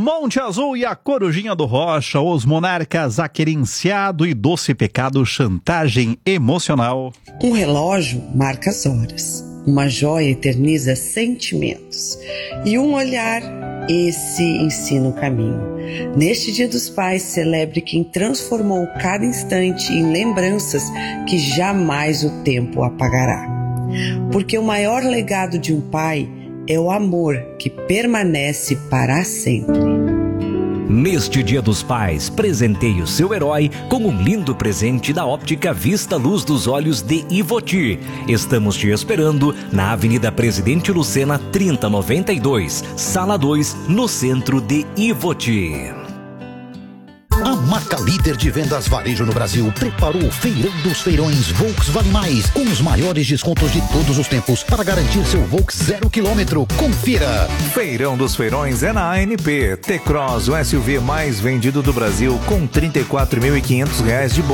Monte Azul e a Corujinha do Rocha, Os Monarcas, A Querenciado e Doce Pecado, Chantagem Emocional. Um relógio marca as horas, uma joia eterniza sentimentos e um olhar, esse ensina o caminho. Neste Dia dos Pais, celebre quem transformou cada instante em lembranças que jamais o tempo apagará. Porque o maior legado de um pai é o amor que permanece para sempre. Neste Dia dos Pais, presenteie o seu herói com um lindo presente da Óptica Vista Luz dos Olhos de Ivoti. Estamos te esperando na Avenida Presidente Lucena 3092, Sala 2, no centro de Ivoti. A marca líder de vendas varejo no Brasil preparou o Feirão dos Feirões Volks Vale Mais, com os maiores descontos de todos os tempos para garantir seu Volks 0 km. Confira! Feirão dos Feirões é na ANP. T-Cross, o SUV mais vendido do Brasil, com R$ 34.500 de bônus.